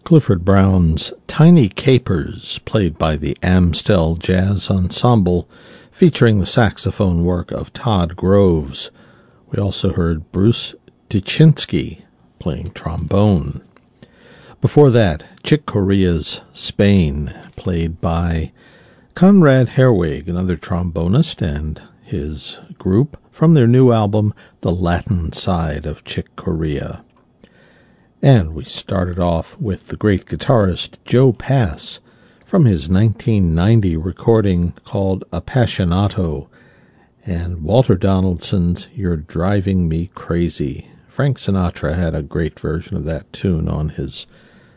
Clifford Brown's Tiny Capers, played by the Amstel Jazz Ensemble, featuring the saxophone work of Todd Groves. We also heard Bruce Dyczynski playing trombone. Before that, Chick Corea's Spain, played by Conrad Herwig, another trombonist, and his group, from their new album, The Latin Side of Chick Corea. And we started off with the great guitarist Joe Pass from his 1990 recording called Appassionato, and Walter Donaldson's You're Driving Me Crazy. Frank Sinatra had a great version of that tune on his,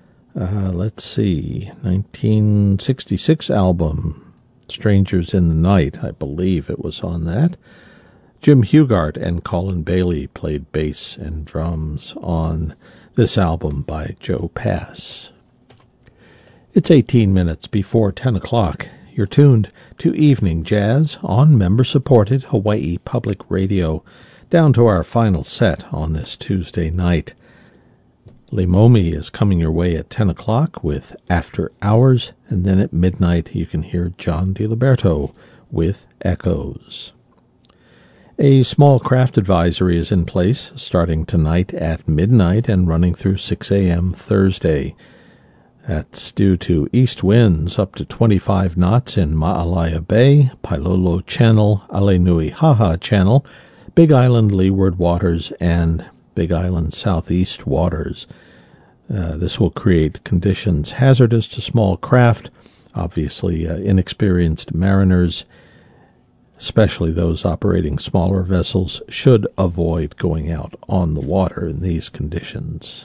1966 album, Strangers in the Night. I believe it was on that. Jim Hugart and Colin Bailey played bass and drums on this album by Joe Pass. It's 18 minutes before 10 o'clock. You're tuned to Evening Jazz on member-supported Hawaii Public Radio, down to our final set on this Tuesday night. Limomi is coming your way at 10 o'clock with After Hours, and then at midnight you can hear John DiLiberto with Echoes. A small craft advisory is in place starting tonight at midnight and running through 6 a.m. Thursday. That's due to east winds up to 25 knots in Ma'alaya Bay, Pailolo Channel, Alenui Haha Channel, Big Island Leeward Waters, and Big Island Southeast Waters. This will create conditions hazardous to small craft. Obviously, inexperienced mariners, especially those operating smaller vessels, should avoid going out on the water in these conditions.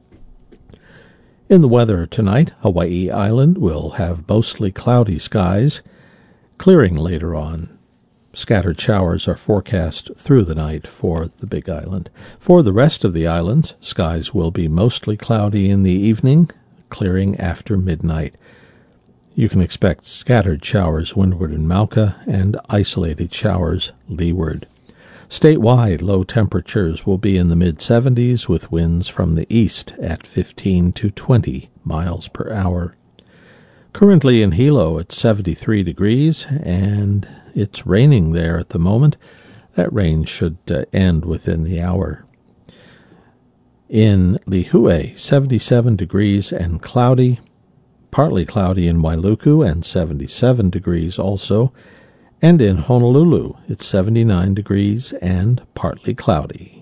In the weather tonight, Hawaii Island will have mostly cloudy skies, clearing later on. Scattered showers are forecast through the night for the Big Island. For the rest of the islands, skies will be mostly cloudy in the evening, clearing after midnight. You can expect scattered showers windward in Mauka and isolated showers leeward. Statewide, low temperatures will be in the mid-70s with winds from the east at 15 to 20 miles per hour. Currently in Hilo, it's 73 degrees, and it's raining there at the moment. That rain should end within the hour. In Lihue, 77 degrees and cloudy. Partly cloudy in Wailuku and 77 degrees also. And in Honolulu, it's 79 degrees and partly cloudy.